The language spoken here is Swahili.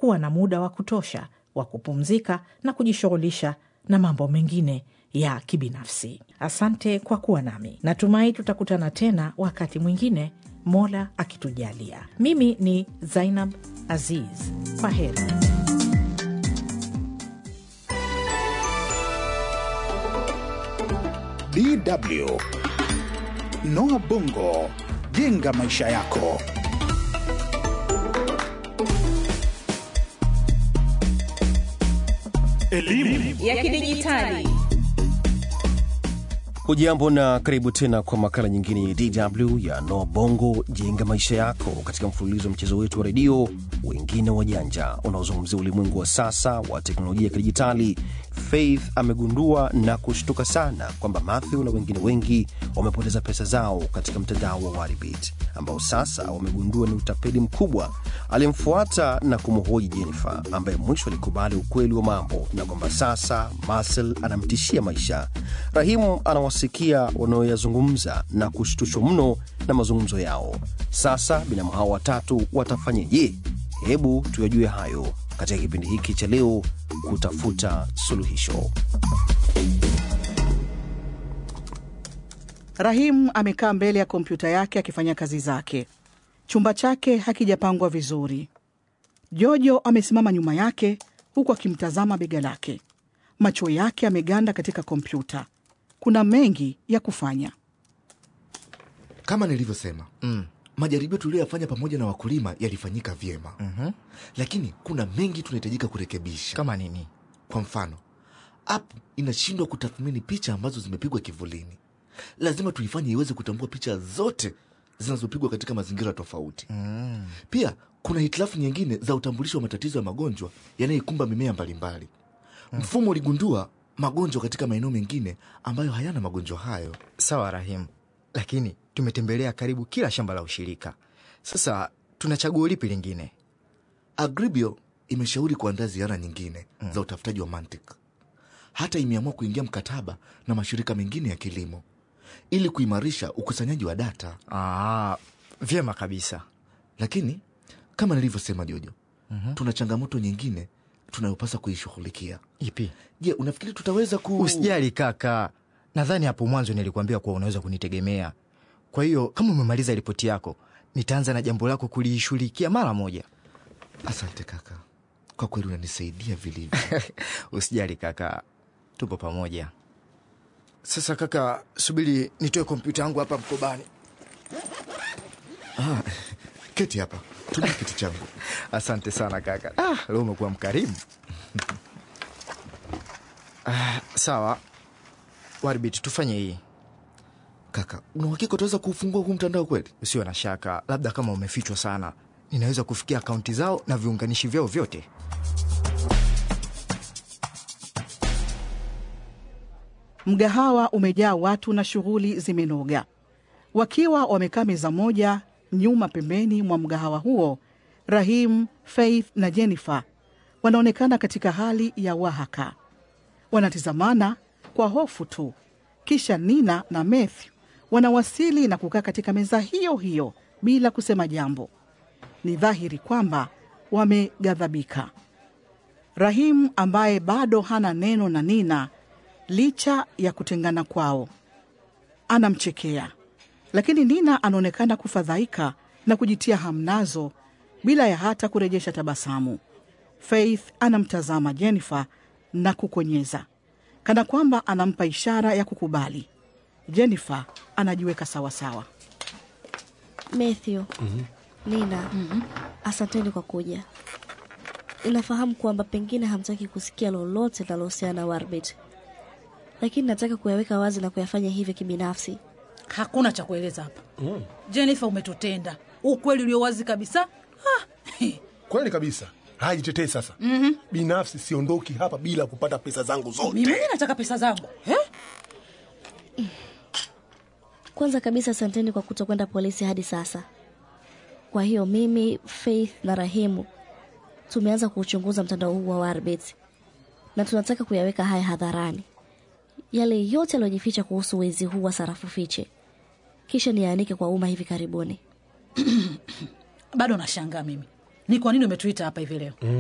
kuwa na muda wa kutosha wa kupumzika na kujishughulisha na mambo mengine ya kibinafsi. Asante kwa kuwa nami. Natumai tutakutana tena wakati mwingine, Mola akitujalia. Mimi ni Zainab Aziz. Kwaheri. DW Noah Bongo, jenga maisha yako. Elimu ya kidijitali. Hujambo na karibu tena kwa makala nyingine ya DW ya Noah Bongo, jenga maisha yako, katika mfululizo wa mchezo wetu wa redio Wengine Wajanja unaozungumzia ulimwengu wa sasa wa teknolojia ya kidijitali. Faith amegundua na kushtuka sana kwamba Matthew na wengine wengi wamepoteza pesa zao katika mtandao wa Warbit, ambao sasa wamegundua ni utapeli mkubwa. Alimfuata na kumhoji Jennifer, ambaye mwisho alikubali ukweli wa mambo na kwamba sasa Marcel anamtishia maisha. Rahimu anawasikia wanaoyazungumza na kushtushwa mno na mazungumzo yao. Sasa binamu hao watatu watafanyaje? Hebu tuyajue hayo katika kipindi hiki cha leo, kutafuta suluhisho. Rahim amekaa mbele ya kompyuta yake akifanya kazi zake. Chumba chake hakijapangwa vizuri. Jojo amesimama nyuma yake huku akimtazama bega lake. Macho yake yameganda katika kompyuta. Kuna mengi ya kufanya. Kama nilivyosema, majaribio tuliyofanya pamoja na wakulima yalifanyika vyema. Lakini kuna mengi tunahitajika kurekebisha. Kama nini? Kwa mfano, app inashindwa kutathmini picha ambazo zimepigwa kivulini. Lazima tuifanye iweze kutambua picha zote zinazopigwa katika mazingira tofauti. Pia kuna hitilafu nyingine za utambulisho wa matatizo ya magonjwa yanayokumba mimea mbalimbali. Mfumo uligundua magonjwa katika maeneo mengine ambayo hayana magonjwa hayo. Sawa Rahim, lakini tumetembelea karibu kila shamba la ushirika. Sasa tunachagua lipi lingine? Agribio imeshauri kuandaa ziara nyingine za utafutaji wa mantiki. Hata imeamua kuingia mkataba na mashirika mengine ya kilimo ili kuimarisha ukusanyaji wa data. Vyema kabisa. Lakini kama nilivyosema Jojo, tuna changamoto nyingine tunayopaswa kuishughulikia. Ipi? Je, unafikiri tutaweza Usijali kaka. Nadhani hapo mwanzo nilikwambia kuwa unaweza kunitegemea. Kwa hiyo kama umemaliza ripoti yako, nitaanza na jambo lako kulishughulikia mara moja. Asante kaka. Kwa kweli unanisaidia vilivyo. Usijali kaka. Tupo pamoja. Sasa kaka, subiri nitoe kompyuta yangu hapa mkobani. Keti hapa. Tumia kiti changu. Asante sana kaka. Leo umekuwa mkarimu. Sawa. Warbit, tufanye hii. Kaka, una uhakika utaweza kufungua huu mtandao kweli? Usiwe na shaka. Labda kama umefichwa sana, ninaweza kufikia akaunti zao na viunganishi vyao vyote. Mgahawa umejaa watu na shughuli zimenoga. Wakiwa wamekaa meza moja nyuma pembeni mwa mgahawa huo, Rahim, Faith na Jennifer wanaonekana katika hali ya wahaka. Wanatizamana kwa hofu tu. Kisha Nina na Matthew wanawasili na kukaa katika meza hiyo hiyo bila kusema jambo. Ni dhahiri kwamba wameghadhabika. Rahim, ambaye bado hana neno na Nina licha ya kutengana kwao, anamchekea. Lakini Nina anaonekana kufadhaika na kujitia hamnazo bila ya hata kurejesha tabasamu. Faith anamtazama Jennifer na kukonyeza, kana kwamba anampa ishara ya kukubali. Jennifer anajiweka sawa sawa. Matthew, Nina, asanteni kwa kuja. Inafahamu kwamba pengine hamtaki kusikia lolote linalohusiana na Warbit, lakini nataka kuyaweka wazi na kuyafanya hivi kibinafsi. Hakuna cha kueleza hapa. Jennifer, umetutenda. Ukweli ulio wazi kabisa. Kweli kabisa. Hajitetee sasa. Binafsi siondoki hapa bila kupata pesa zangu zote. Mimi nataka pesa zangu. Kwanza kabisa, asanteni kwa kutokwenda polisi hadi sasa. Kwa hiyo mimi, Faith na Rahimu tumeanza kuchunguza mtandao huu wa Warbit, na tunataka kuyaweka haya hadharani, yale yote yaliyojificha kuhusu wezi huu wa sarafu fiche, kisha niyaanike kwa umma hivi karibuni. Bado nashangaa mimi, ni kwa nini umetuita hapa hivi leo?